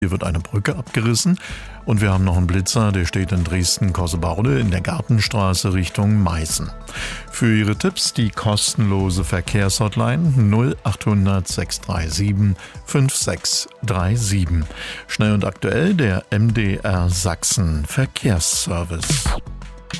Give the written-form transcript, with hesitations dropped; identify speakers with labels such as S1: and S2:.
S1: Hier wird eine Brücke abgerissen und wir haben noch einen Blitzer, der steht in Dresden-Kossebaude in der Gartenstraße Richtung Meißen. Für Ihre Tipps die kostenlose Verkehrshotline 0800 637 5637. Schnell und aktuell der MDR Sachsen Verkehrsservice.